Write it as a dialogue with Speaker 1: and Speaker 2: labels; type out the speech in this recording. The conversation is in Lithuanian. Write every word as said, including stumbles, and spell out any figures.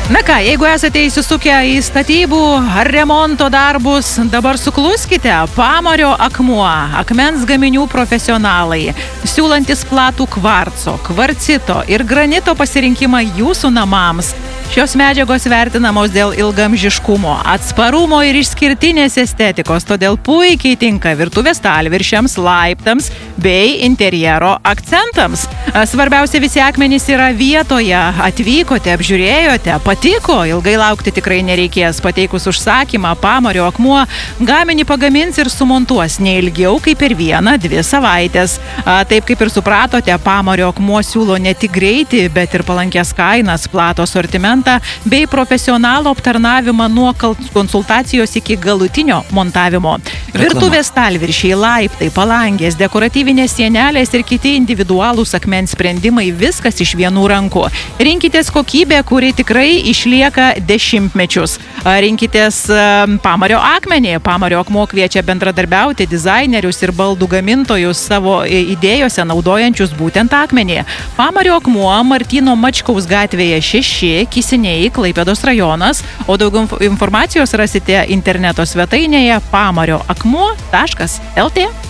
Speaker 1: Na ką, jeigu esate įsisukę į statybų ar remonto darbus, dabar sukluskite. Pamario akmuo, akmens gaminių profesionalai, siūlantis platų kvarco, kvarcito ir granito pasirinkimą jūsų namams. Šios medžiagos vertinamos dėl ilgamžiškumo, atsparumo ir išskirtinės estetikos, todėl puikiai tinka virtuvės stalviršiams, laiptams bei interjero akcentams. Svarbiausia, visi akmenys yra vietoje. Atvykote, apžiūrėjote, patiko, ilgai laukti tikrai nereikės. Pateikus užsakymą, Pamario akmuo gaminį pagamins ir sumontuos ne ilgiau kaip per vieną, dvi savaitės. Taip kaip ir supratote, Pamario akmuo siūlo ne tik greitį, bet ir palankės kainas, platų asortimentą bei profesionalų aptarnavimą nuo konsultacijos iki galutinio montavimo. Virtuvės stalviršiai, laiptai, palangės, dekoratyvinės sienelės ir kiti individualūs akmens sprendimai, viskas iš vienų rankų. Rinkitės kokybę, kuri tikrai išlieka dešimtmečius. Rinkitės Pamario akmenį. Pamario akmuo kviečia bendradarbiauti dizainerius ir baldų gamintojus savo idėjose naudojančius būtent akmenį. Pamario akmuo Martyno Mačkaus gatvėje šeši, Kisiniai, Klaipėdos rajonas, o daugiau informacijos rasite interneto svetainėje pamario akmuo taškas el tė.